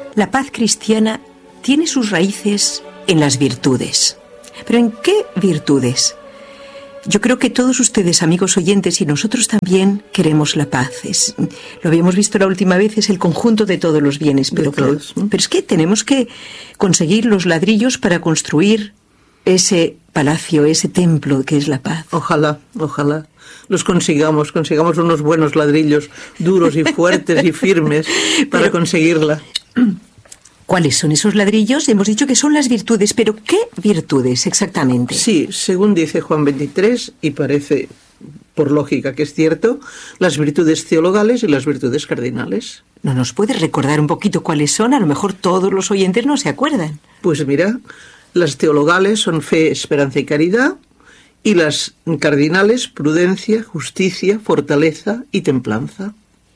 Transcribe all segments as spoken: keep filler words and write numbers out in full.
La paz cristiana tiene sus raíces en las virtudes. ¿Pero en qué virtudes? Yo creo que todos ustedes, amigos oyentes, y nosotros también queremos la paz. Es, lo habíamos visto la última vez, es el conjunto de todos los bienes. Pero, claro, pero es que tenemos que conseguir los ladrillos para construir ese palacio, ese templo que es la paz. Ojalá, ojalá los consigamos, consigamos unos buenos ladrillos duros y fuertes y firmes para pero, conseguirla. ¿Cuáles son esos ladrillos? Hemos dicho que son las virtudes, pero ¿qué virtudes exactamente? Sí, según dice Juan veintitrés, y parece por lógica que es cierto, las virtudes teologales y las virtudes cardinales. ¿No nos puedes recordar un poquito cuáles son? A lo mejor todos los oyentes no se acuerdan. Pues mira, las teologales son fe, esperanza y caridad, y las cardinales, prudencia, justicia, fortaleza y templanza.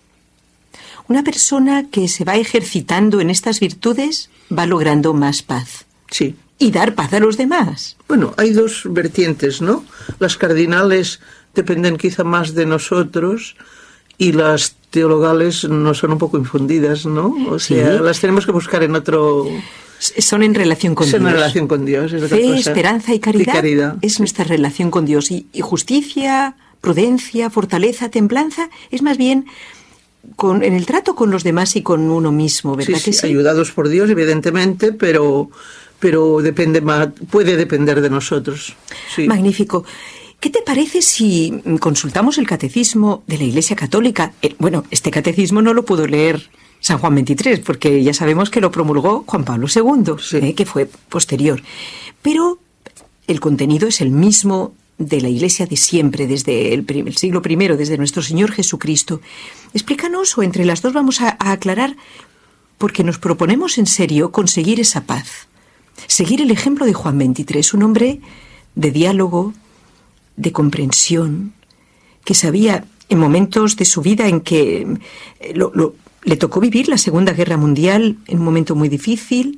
Una persona que se va ejercitando en estas virtudes va logrando más paz. Sí. Y dar paz a los demás. Bueno, hay dos vertientes, ¿no? Las cardinales dependen quizá más de nosotros y las teologales nos son un poco infundidas, ¿no? O sea, sí, las tenemos que buscar en otro... Son en relación con son Dios. Son en relación con Dios. Es otra Fe, cosa. esperanza y caridad, y caridad es sí. nuestra relación con Dios. Y, y justicia, prudencia, fortaleza, templanza, es más bien... Con, en el trato con los demás y con uno mismo, ¿verdad? Sí, que sí, sí? Ayudados por Dios, evidentemente, pero, pero depende más, puede depender de nosotros. Sí. Magnífico. ¿Qué te parece si consultamos el catecismo de la Iglesia Católica? Eh, bueno, este catecismo no lo pudo leer San Juan veintitrés, porque ya sabemos que lo promulgó Juan Pablo segundo, sí. eh, que fue posterior. Pero el contenido es el mismo de la Iglesia de siempre, desde el, el siglo primero, desde nuestro Señor Jesucristo. Explícanos, o entre las dos vamos a, a aclarar, porque nos proponemos en serio conseguir esa paz. Seguir el ejemplo de Juan veintitrés, un hombre de diálogo, de comprensión, que sabía en momentos de su vida en que lo, lo, le tocó vivir la Segunda Guerra Mundial en un momento muy difícil,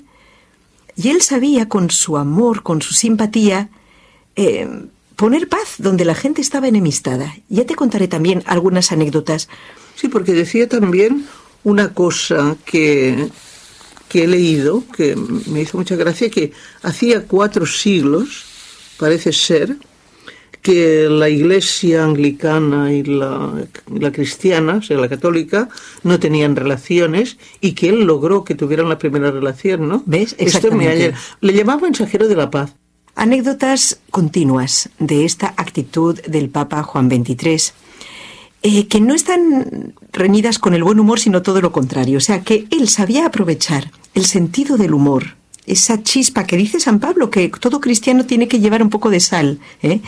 y él sabía con su amor, con su simpatía, eh, poner paz donde la gente estaba enemistada. Ya te contaré también algunas anécdotas. Sí, porque decía también una cosa que, que he leído, que me hizo mucha gracia, que hacía cuatro siglos, parece ser, que la Iglesia anglicana y la, la cristiana, o sea, la católica, no tenían relaciones, y que él logró que tuvieran la primera relación, ¿no? ¿Ves? Exactamente. Esto me, le llamaba mensajero de la paz. Anécdotas continuas de esta actitud del Papa Juan veintitrés, eh, que no están reñidas con el buen humor, sino todo lo contrario. O sea, que él sabía aprovechar el sentido del humor, esa chispa que dice San Pablo, que todo cristiano tiene que llevar un poco de sal, ¿eh?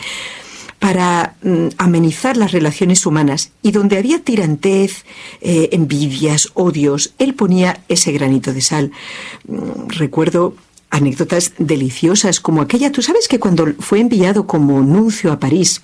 para mm, amenizar las relaciones humanas. Y donde había tirantez, eh, envidias, odios, él ponía ese granito de sal. Mm, recuerdo anécdotas deliciosas como aquella. Tú sabes que cuando fue enviado como nuncio a París,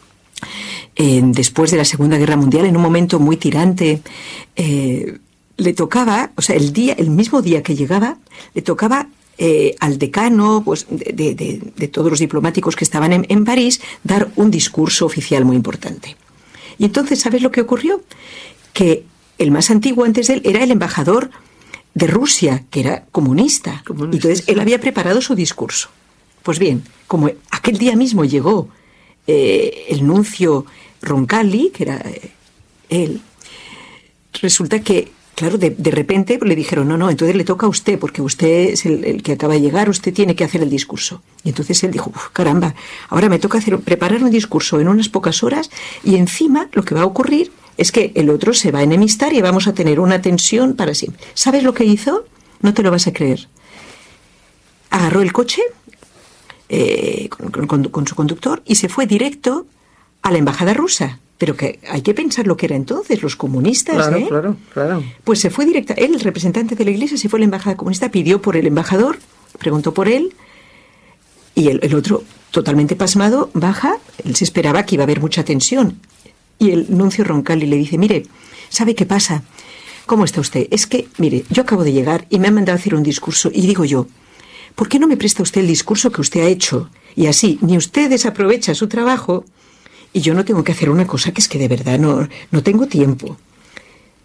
eh, después de la Segunda Guerra Mundial, en un momento muy tirante, eh, le tocaba, o sea, el día, el mismo día que llegaba, le tocaba eh, al decano, pues, de, de, de, de todos los diplomáticos que estaban en, en París, dar un discurso oficial muy importante. Y entonces, ¿sabes lo que ocurrió? Que el más antiguo antes de él era el embajador de Rusia, que era comunista. comunista Entonces, sí. él había preparado su discurso. Pues bien, como aquel día mismo llegó eh, el nuncio Roncalli, que era eh, él, resulta que, claro, de, de repente le dijeron, no, no, entonces le toca a usted, porque usted es el, el que acaba de llegar, usted tiene que hacer el discurso. Y entonces él dijo, caramba, ahora me toca hacer, preparar un discurso en unas pocas horas, y encima lo que va a ocurrir es que el otro se va a enemistar y vamos a tener una tensión para siempre. ¿Sabes lo que hizo? No te lo vas a creer. Agarró el coche eh, con, con, con su conductor y se fue directo a la embajada rusa. Pero que hay que pensar lo que era entonces, los comunistas, claro, ¿eh? Claro, claro. Pues se fue directa. Él, el representante de la iglesia, se fue a la embajada comunista, pidió por el embajador, preguntó por él, y el, el otro, totalmente pasmado, baja. Él se esperaba que iba a haber mucha tensión. Y el nuncio Roncalli le dice, mire, ¿sabe qué pasa? ¿Cómo está usted? Es que, mire, yo acabo de llegar y me han mandado a hacer un discurso y digo yo, ¿por qué no me presta usted el discurso que usted ha hecho? Y así, ni usted desaprovecha su trabajo y yo no tengo que hacer una cosa que es que de verdad no, no tengo tiempo.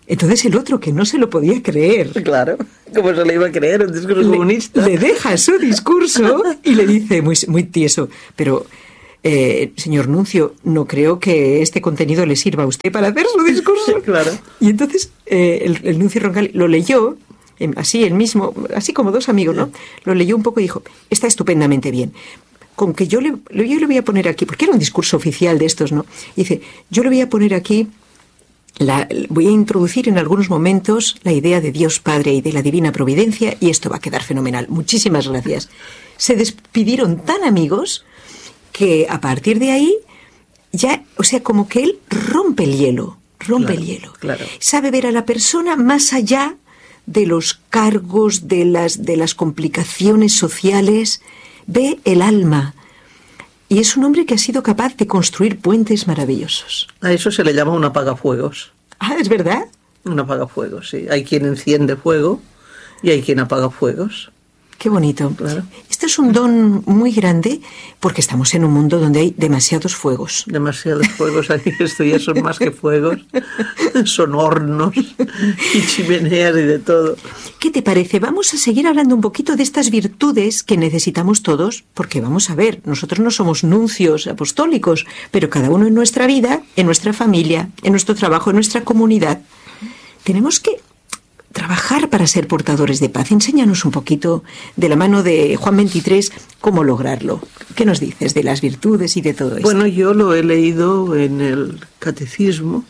Entonces el otro, que no se lo podía creer. Claro, ¿cómo se le iba a creer un discurso le, comunista? Le deja su discurso y le dice muy, muy tieso, pero... Eh, señor Nuncio, no creo que este contenido le sirva a usted para hacer su discurso. Claro. Y entonces eh, el, el Nuncio Roncalli lo leyó, eh, así el mismo, así como dos amigos, ¿no? Lo leyó un poco y dijo, está estupendamente bien. Con que yo le, yo le voy a poner aquí, porque era un discurso oficial de estos, ¿no? Y dice, yo le voy a poner aquí, la, voy a introducir en algunos momentos la idea de Dios Padre y de la Divina Providencia, y esto va a quedar fenomenal. Muchísimas gracias. Se despidieron tan amigos que a partir de ahí ya, o sea, como que él rompe el hielo, rompe claro, el hielo. Claro. Sabe ver a la persona más allá de los cargos, de las, de las complicaciones sociales, ve el alma. Y es un hombre que ha sido capaz de construir puentes maravillosos. A eso se le llama un apagafuegos. Ah, ¿es verdad? Un apagafuegos, sí. Hay quien enciende fuego y hay quien apaga fuegos. Qué bonito. Claro. Esto es un don muy grande porque estamos en un mundo donde hay demasiados fuegos. Demasiados fuegos. Aquí esto ya son más que fuegos. Son hornos y chimeneas y de todo. ¿Qué te parece? Vamos a seguir hablando un poquito de estas virtudes que necesitamos todos, porque vamos a ver, nosotros no somos nuncios apostólicos, pero cada uno en nuestra vida, en nuestra familia, en nuestro trabajo, en nuestra comunidad, tenemos que trabajar para ser portadores de paz. Enséñanos un poquito, de la mano de Juan veintitrés, cómo lograrlo. ¿Qué nos dices de las virtudes y de todo esto? Bueno, yo lo he leído en el catecismo,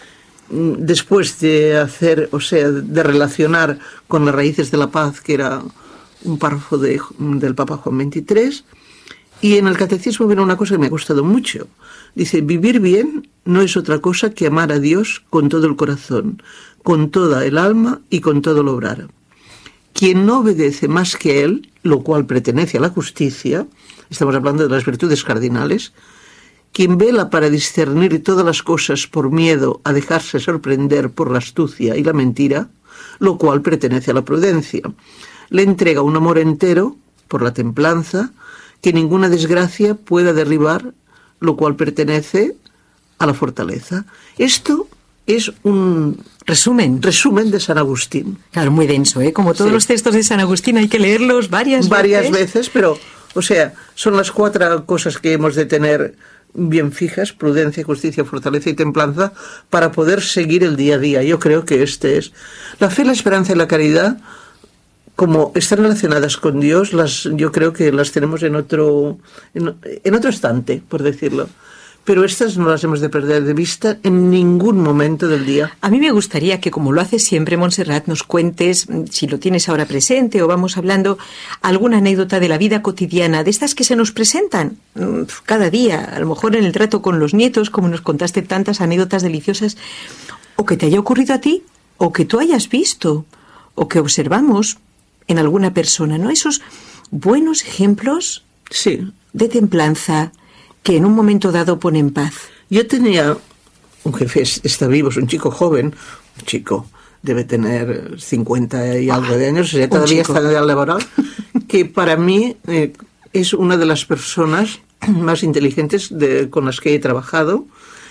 después de hacer, o sea, de relacionar con las raíces de la paz, que era un párrafo de, del Papa Juan veintitrés, y en el catecismo viene una cosa que me ha gustado mucho. Dice, vivir bien no es otra cosa que amar a Dios con todo el corazón, con toda el alma y con todo el obrar. Quien no obedece más que Él, lo cual pertenece a la justicia, estamos hablando de las virtudes cardinales, quien vela para discernir todas las cosas por miedo a dejarse sorprender por la astucia y la mentira, lo cual pertenece a la prudencia, le entrega un amor entero por la templanza, que ninguna desgracia pueda derribar, lo cual pertenece a la fortaleza. Esto es un resumen resumen de San Agustín. Claro, muy denso, ¿eh? Como todos sí. los textos de San Agustín hay que leerlos varias, varias veces. veces, pero, o sea, son las cuatro cosas que hemos de tener bien fijas: prudencia, justicia, fortaleza y templanza, para poder seguir el día a día. Yo creo que este es la fe, la esperanza y la caridad. Como están relacionadas con Dios, las, yo creo que las tenemos en otro, en, en otro estante, por decirlo. Pero estas no las hemos de perder de vista en ningún momento del día. A mí me gustaría que, como lo haces siempre, Montserrat, nos cuentes, si lo tienes ahora presente o vamos hablando, alguna anécdota de la vida cotidiana, de estas que se nos presentan cada día, a lo mejor en el trato con los nietos, como nos contaste tantas anécdotas deliciosas, o que te haya ocurrido a ti, o que tú hayas visto, o que observamos en alguna persona, ¿no? Esos buenos ejemplos sí. de templanza que en un momento dado ponen paz. Yo tenía un jefe, está vivo, es un chico joven, un chico, debe tener cincuenta y algo de años, o sea, todavía está en edad laboral, que para mí eh, es una de las personas más inteligentes de, con las que he trabajado.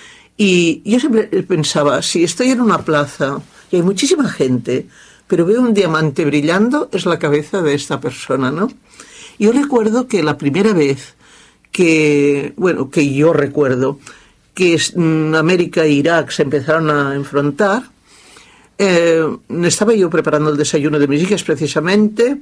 Y yo siempre pensaba, si estoy en una plaza y hay muchísima gente, pero veo un diamante brillando, es la cabeza de esta persona, ¿no? Yo recuerdo que la primera vez que, bueno, que yo recuerdo que América e Irak se empezaron a enfrentar, eh, estaba yo preparando el desayuno de mis hijas precisamente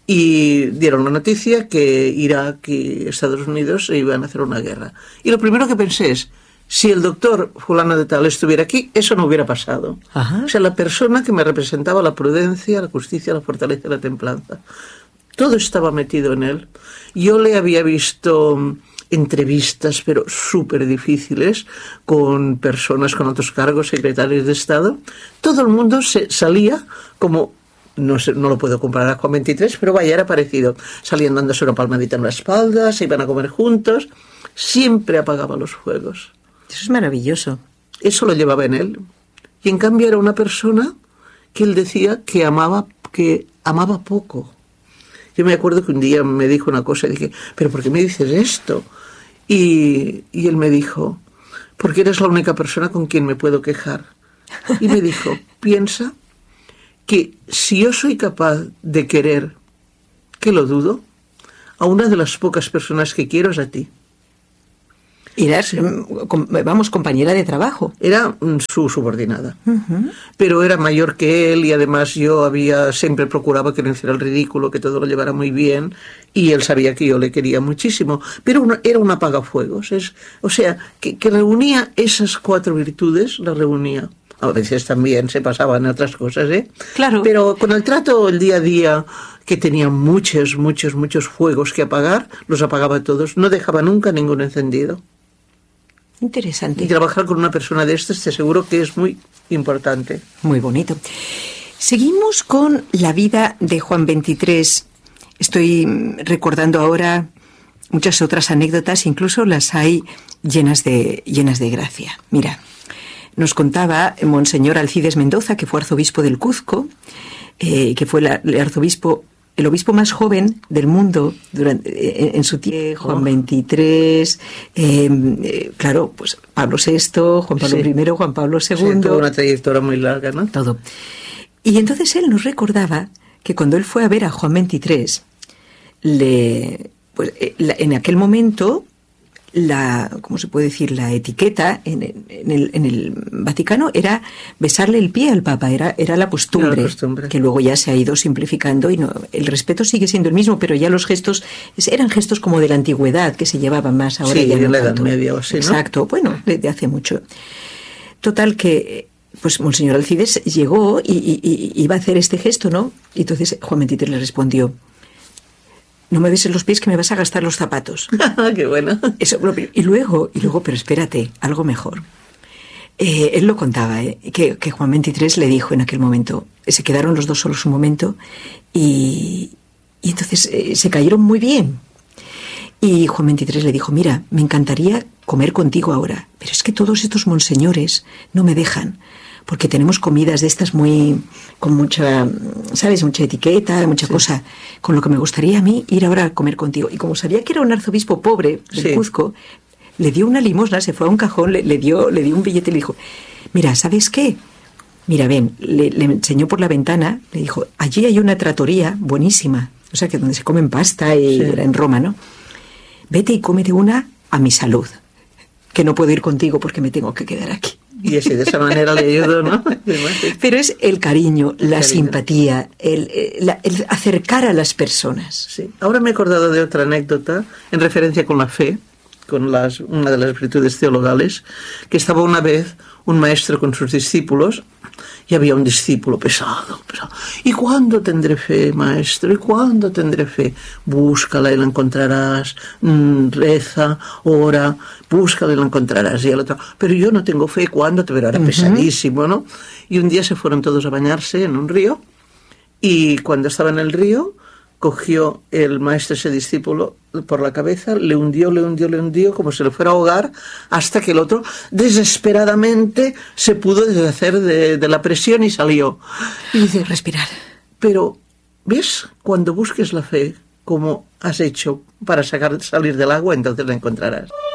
y dieron la noticia que Irak y Estados Unidos iban a hacer una guerra. Y lo primero que pensé es, si el doctor fulano de tal estuviera aquí, eso no hubiera pasado. Ajá. O sea, la persona que me representaba la prudencia, la justicia, la fortaleza y la templanza. Todo estaba metido en él. Yo le había visto entrevistas, pero súper difíciles, con personas con otros cargos, secretarios de Estado. Todo el mundo se salía como, no sé, no lo puedo comparar a Juan veintitrés, pero vaya, era parecido. Salían dándose una palmadita en la espalda, se iban a comer juntos. Siempre apagaba los fuegos. Eso es maravilloso. Eso lo llevaba en él. Y en cambio era una persona que él decía que amaba, que amaba poco. Yo me acuerdo que un día me dijo una cosa y dije, ¿pero por qué me dices esto? Y, y él me dijo, porque eres la única persona con quien me puedo quejar. y me dijo, piensa que si yo soy capaz de querer, que lo dudo, a una de las pocas personas que quiero es a ti. Y eras, sí. vamos, compañera de trabajo. Era su subordinada. Uh-huh. Pero era mayor que él y además yo había siempre procuraba que no hiciera el ridículo, que todo lo llevara muy bien, y él sabía que yo le quería muchísimo. Pero una, era un apagafuegos. Es, o sea, que, que reunía esas cuatro virtudes, las reunía. A veces también se pasaban otras cosas, ¿eh? Claro. Pero con el trato, el día a día, que tenía muchos, muchos, muchos fuegos que apagar, los apagaba todos. No dejaba nunca ninguno encendido. Interesante. Y trabajar con una persona de estas te aseguro que es muy importante. Muy bonito. Seguimos con la vida de Juan veintitrés. Estoy recordando ahora muchas otras anécdotas, incluso las hay llenas de, llenas de gracia. Mira, nos contaba Monseñor Alcides Mendoza, que fue arzobispo del Cuzco, eh, que fue la, el arzobispo... el obispo más joven del mundo durante, en, en su tiempo, Juan veintitrés, eh, eh, claro, pues Pablo sexto, Juan Pablo sí. primero, Juan Pablo segundo. Sí, tuvo una trayectoria muy larga, ¿no? Todo. Y entonces él nos recordaba que cuando él fue a ver a Juan veintitrés, le, pues, la, en aquel momento, la, ¿cómo se puede decir? La etiqueta en, en, el, en el Vaticano era besarle el pie al Papa, era, era la costumbre, era la costumbre, que luego ya se ha ido simplificando y no, el respeto sigue siendo el mismo, pero ya los gestos eran gestos como de la antigüedad que se llevaban más ahora. Sí, ya en no la Edad tanto. Media o así, ¿no? Exacto, bueno, de, de hace mucho. Total que, pues Monseñor Alcides llegó y, y, y iba a hacer este gesto, ¿no? Y entonces Juan veintitrés le respondió: no me beses los pies que me vas a gastar los zapatos. ¡Qué bueno! Eso, y luego, y luego, pero espérate, algo mejor. Eh, él lo contaba, eh, que, que Juan veintitrés le dijo en aquel momento, se quedaron los dos solos un momento y, y entonces eh, se cayeron muy bien. Y Juan veintitrés le dijo: mira, me encantaría comer contigo ahora, pero es que todos estos monseñores no me dejan, porque tenemos comidas de estas muy, con mucha, ¿sabes? Mucha etiqueta, mucha sí. cosa, con lo que me gustaría a mí ir ahora a comer contigo. Y como sabía que era un arzobispo pobre del sí. Cuzco, le dio una limosna, se fue a un cajón, le, le, dio, le dio un billete y le dijo: mira, ¿sabes qué? Mira, ven, le, le enseñó por la ventana, le dijo: allí hay una trattoria buenísima, o sea, que donde se comen pasta, y sí. era en Roma, ¿no? Vete y cómete una a mi salud, que no puedo ir contigo porque me tengo que quedar aquí. Y así de esa manera le ayudó, ¿no? Pero es el cariño, el la cariño. simpatía, el, el, el acercar a las personas. Sí. Ahora me he acordado de otra anécdota en referencia con la fe, con las, una de las virtudes teologales, que estaba una vez un maestro con sus discípulos y había un discípulo pesado, pesado. ¿Y cuándo tendré fe, maestro? ¿Y cuándo tendré fe? Búscala y la encontrarás, mm, reza, ora, búscala y la encontrarás. Y el otro: pero yo no tengo fe, ¿cuándo? Pero era uh-huh. pesadísimo, ¿no? Y un día se fueron todos a bañarse en un río y cuando estaba en el río, cogió el maestro ese discípulo por la cabeza, le hundió, le hundió, le hundió, como si le fuera a ahogar, hasta que el otro desesperadamente se pudo deshacer de, de la presión y salió. Y dice: respirar. Pero, ¿ves? Cuando busques la fe, como has hecho para sacar, salir del agua, entonces la encontrarás.